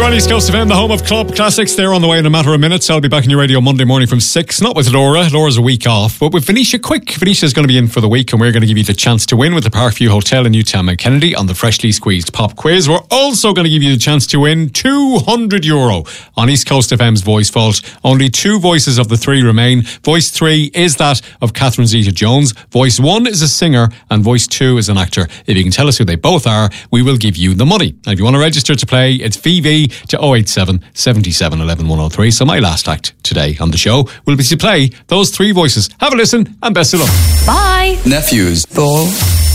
You're on East Coast FM, the home of club classics. They're on the way in a matter of minutes. I'll be back on your radio Monday morning from 6. Not with Laura. Laura's a week off. But with Venetia Quick. Venetia's going to be in for the week, and we're going to give you the chance to win with the Parkview Hotel in Newtown and Kennedy on the freshly squeezed pop quiz. We're also going to give you the chance to win €200 on East Coast FM's Voice Vault. Only 2 voices of the 3 remain. Voice 3 is that of Catherine Zeta-Jones. Voice 1 is a singer, and voice 2 is an actor. If you can tell us who they both are, we will give you the money. And if you want to register to play, it's VV to 087 77 11 103. So my last act today on the show will be to play those 3 voices. Have a listen and best of luck. Bye. Nephews. Ball.